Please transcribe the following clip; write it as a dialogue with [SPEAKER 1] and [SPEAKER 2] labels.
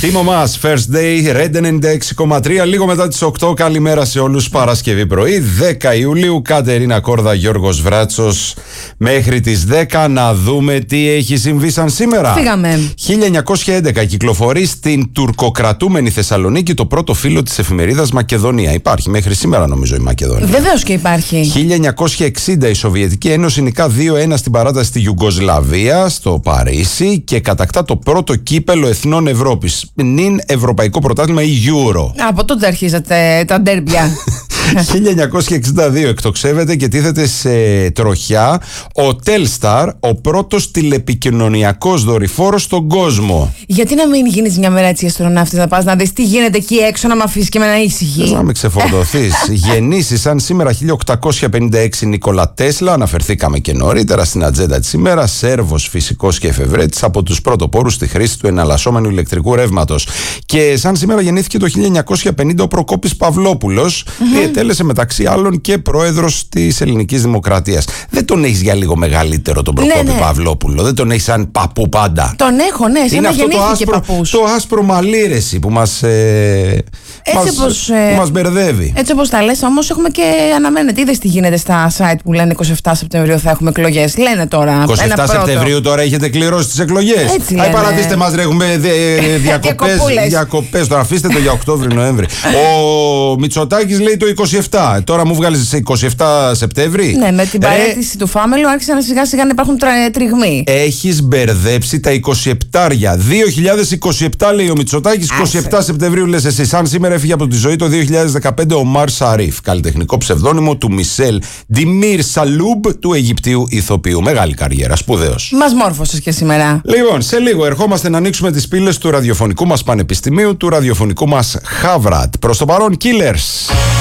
[SPEAKER 1] Τίμο μας, First Day, Red 96,3, λίγο μετά τις 8. Καλημέρα σε όλους, Παρασκευή πρωί, 10 Ιουλίου. Κατερίνα Κόρδα, Γιώργος Βράτσος. Μέχρι τις 10 να δούμε τι έχει συμβεί σαν σήμερα.
[SPEAKER 2] Φύγαμε.
[SPEAKER 1] 1911 κυκλοφορεί στην τουρκοκρατούμενη Θεσσαλονίκη το πρώτο φύλλο της εφημερίδας Μακεδονία. Υπάρχει μέχρι σήμερα, νομίζω, η Μακεδονία.
[SPEAKER 2] Βεβαίως και υπάρχει.
[SPEAKER 1] 1960 η Σοβιετική Ένωση νικά 2-1 στην παράταση στη Ιουγκοσλαβία, στο Παρίσι, και κατακτά το πρώτο κύπελο εθνών Ευρώπης. Νυν ευρωπαϊκό πρωτάθλημα ή Euro.
[SPEAKER 2] Από τότε αρχίζατε τα ντέρμπια.
[SPEAKER 1] 1962 εκτοξεύεται και τίθεται σε τροχιά ο Telstar, ο πρώτος τηλεπικοινωνιακός δορυφόρος στον κόσμο.
[SPEAKER 2] Γιατί να μην γίνεις μια μέρα έτσι αστροναύτης, να πας να δεις τι γίνεται εκεί έξω, να με αφήσεις και με ένα ήσυχη.
[SPEAKER 1] Θες να με ξεφορτωθείς. Γεννήσεις σαν σήμερα 1856 Νίκολα Τέσλα, αναφερθήκαμε και νωρίτερα στην ατζέντα της ημέρας, Σέρβος φυσικός και εφευρέτης, από τους πρωτοπόρους στη χρήση του εναλλασσόμενου ηλεκτρικού ρεύματος. Και σαν σήμερα γεννήθηκε το 1950 ο Προκόπης Παυλόπουλος, διετέλεσε μεταξύ άλλων και πρόεδρος της Ελληνικής Δημοκρατίας. Δεν τον έχεις για λίγο μεγαλύτερο τον Προκόπη Παυλόπουλο? Δεν τον έχεις σαν παππού πάντα?
[SPEAKER 2] Τον έχω, ναι, σαν να γεννήθηκε παππούς.
[SPEAKER 1] Το άσπρο μαλλίρεση που μας μπερδεύει.
[SPEAKER 2] Έτσι όπως τα λες, όμως έχουμε και αναμένεται. Είδες τι γίνεται στα site που λένε 27 Σεπτεμβρίου θα έχουμε εκλογές. Λένε τώρα.
[SPEAKER 1] 27 Σεπτεμβρίου τώρα έχετε κληρώσει τις εκλογές.
[SPEAKER 2] Αϊ,
[SPEAKER 1] παρατήστε μας, ρε, έχουμε διακοπές. Τώρα αφήστε το για Οκτώβρη-Νοέμβρη. Ο Μητσοτάκης λέει το 27. Τώρα μου βγάλεις σε 27 Σεπτέμβρη.
[SPEAKER 2] Ναι, με την παρέτηση του Φάμελου άρχισαν σιγά σιγά να υπάρχουν τριγμοί.
[SPEAKER 1] Έχεις μπερδέψει τα 27. 2027 λέει ο Μητσοτάκης, 27 Σεπτεμβρίου λες εσύ. Σαν σήμερα έφυγε από τη ζωή το 2015 ο Μαρ Σαρίφ, καλλιτεχνικό ψευδόνυμο του Μισελ Ντιμίρ Σαλούμπ, του Αιγυπτίου ηθοποιού. Μεγάλη καριέρα, σπουδαίος.
[SPEAKER 2] Μας μόρφωσες και σήμερα.
[SPEAKER 1] Λοιπόν, σε λίγο ερχόμαστε να ανοίξουμε τις πύλες του ραδιοφωνικού μας πανεπιστημίου, του ραδιοφωνικού μας Χάβρατ. Προς το παρόν, Killers.